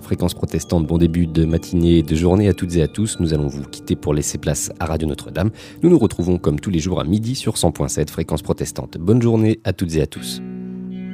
Fréquence Protestante. Bon début de matinée et de journée à toutes et à tous. Nous allons vous quitter pour laisser place à Radio Notre-Dame. Nous nous retrouvons comme tous les jours à midi sur 100.7 Fréquence Protestante. Bonne journée à toutes et à tous.